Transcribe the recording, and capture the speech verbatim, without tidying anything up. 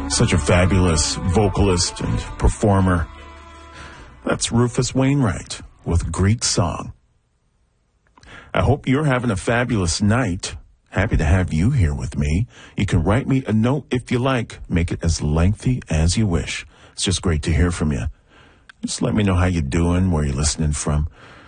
Such a fabulous vocalist and performer. That's Rufus Wainwright with Greek Song. I hope you're having a fabulous night. Happy to have you here with me. You can write me a note if you like. Make it as lengthy as you wish. It's just great to hear from you. Just let me know how you're doing, where you're listening from.